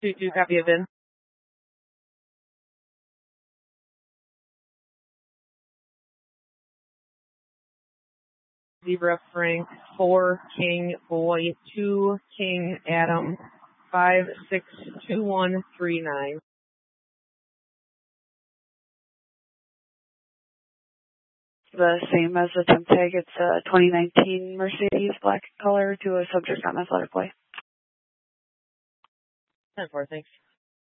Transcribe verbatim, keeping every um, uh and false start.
two two, copy of in. Zebra Frank, four King Boy, two King Adam, five six two one three nine. The same as the temp tag. It's a twenty nineteen Mercedes black color to a subject on athletic play. ten four, thanks.